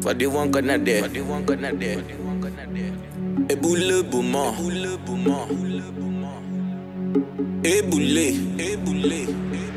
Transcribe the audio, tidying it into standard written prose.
For the one gonna there. Eboule bouma. Eboule.